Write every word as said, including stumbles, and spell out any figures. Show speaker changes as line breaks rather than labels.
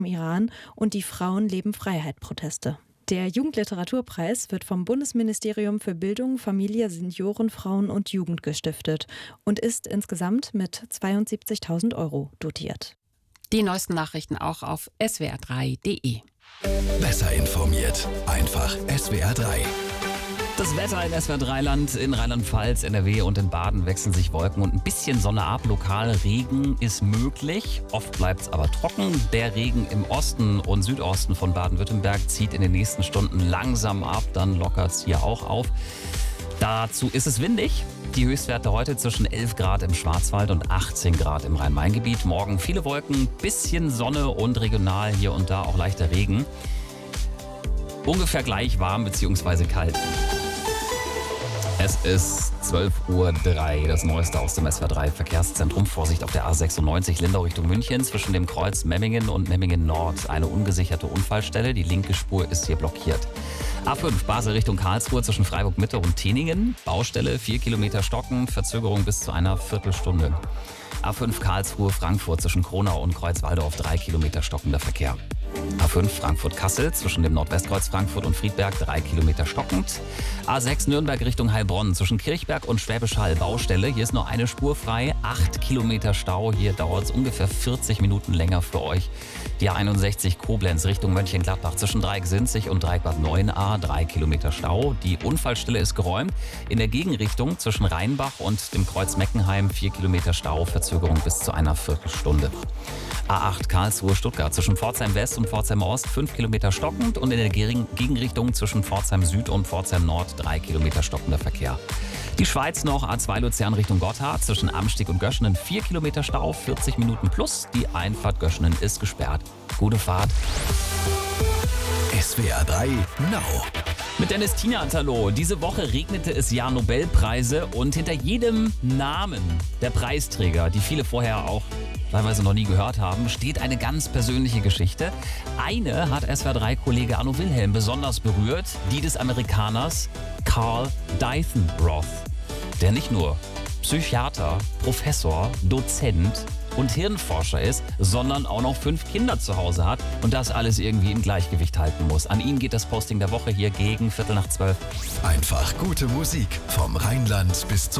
im Iran und die Frauen-Leben-Freiheit-Proteste. Der Jugendliteraturpreis wird vom Bundesministerium für Bildung, Familie, Senioren, Frauen und Jugend gestiftet und ist insgesamt mit zweiundsiebzigtausend Euro dotiert.
Die neuesten Nachrichten auch auf S W R drei punkt de.
Besser informiert, einfach S W R drei.
Das Wetter in S W R drei Land, in Rheinland-Pfalz, N R W und in Baden wechseln sich Wolken und ein bisschen Sonne ab. Lokal Regen ist möglich, oft bleibt es aber trocken. Der Regen im Osten und Südosten von Baden-Württemberg zieht in den nächsten Stunden langsam ab, dann lockert es hier auch auf. Dazu ist es windig. Die Höchstwerte heute zwischen elf Grad im Schwarzwald und achtzehn Grad im Rhein-Main-Gebiet. Morgen viele Wolken, bisschen Sonne und regional hier und da auch leichter Regen. Ungefähr gleich warm bzw. kalt. Es ist zwölf Uhr drei, das Neueste aus dem S W R drei Verkehrszentrum. Vorsicht auf der A sechsundneunzig Lindau Richtung München zwischen dem Kreuz Memmingen und Memmingen Nord. Eine ungesicherte Unfallstelle, die linke Spur ist hier blockiert. A fünf Basel Richtung Karlsruhe zwischen Freiburg Mitte und Teningen. Baustelle, vier Kilometer Stocken, Verzögerung bis zu einer Viertelstunde. A fünf Karlsruhe Frankfurt zwischen Kronau und Kreuzwaldorf, drei Kilometer stockender Verkehr. A fünf Frankfurt-Kassel zwischen dem Nordwestkreuz Frankfurt und Friedberg, drei Kilometer stockend. A sechs Nürnberg Richtung Heilbronn zwischen Kirchberg und Schwäbisch Hall Baustelle. Hier ist nur eine Spur frei, acht Kilometer Stau. Hier dauert es ungefähr vierzig Minuten länger für euch. Die A einundsechzig Koblenz Richtung Mönchengladbach zwischen Dreieck-Sinzig und Dreieckbad neun a, drei Kilometer Stau. Die Unfallstelle ist geräumt. In der Gegenrichtung zwischen Rheinbach und dem Kreuz Meckenheim, vier Kilometer Stau, Verzögerung bis zu einer Viertelstunde. A acht Karlsruhe Stuttgart zwischen Pforzheim West und Pforzheim Ost, fünf Kilometer stockend und in der Gegenrichtung zwischen Pforzheim Süd und Pforzheim Nord, drei Kilometer stockender Verkehr. Die Schweiz noch, A zwei Luzern Richtung Gotthard zwischen Amstieg und Göschenen, vier Kilometer Stau, vierzig Minuten plus. Die Einfahrt Göschenen ist gesperrt. Gute Fahrt.
S W R drei Now.
Mit Dennis Tienert, hallo. Diese Woche regnete es ja Nobelpreise und hinter jedem Namen der Preisträger, die viele vorher auch teilweise noch nie gehört haben, steht eine ganz persönliche Geschichte. Eine hat S W R drei Kollege Arno Wilhelm besonders berührt, die des Amerikaners Carl Dyson-Roth, der nicht nur Psychiater, Professor, Dozent und Hirnforscher ist, sondern auch noch fünf Kinder zu Hause hat und das alles irgendwie im Gleichgewicht halten muss. An ihn geht das Posting der Woche hier gegen Viertel nach zwölf.
Einfach gute Musik vom Rheinland bis zum